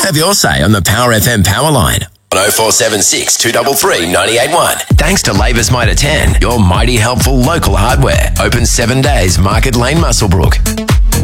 Have your say on the Power FM Power Line. 0476 233 981. Thanks to Labour's Mitre 10, your mighty helpful local hardware. Open 7 days, Market Lane, Muswellbrook.